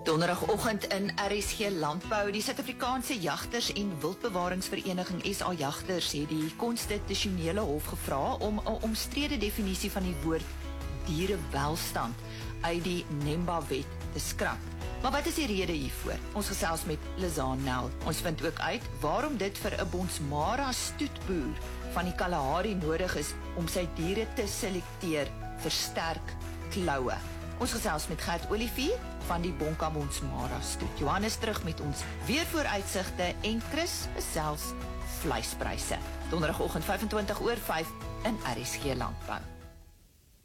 Donderdagoggend in RSG Landbou, die Suid-Afrikaanse Jagters en Wildbewaringsvereniging SA Jagters het die Konstitusionele Hof gevra om 'n omstrede definisie van die woord dierewelstand uit die NEMBA-wet te skrap. Maar wat is die rede hiervoor? Ons gesels met Lizaan Nel. Ons vind ook uit waarom dit vir 'n Bonsmara stoetboer van die Kalahari nodig is om sy diere te selekteer vir sterk kloue. Ons gesels met Gert Olivier van die Bonka Bonsmara stoet. Johannes terug met ons weervooruitsigte en Chris besels vleispryse. Donderdagoggend 5:25 in RSG Landbou.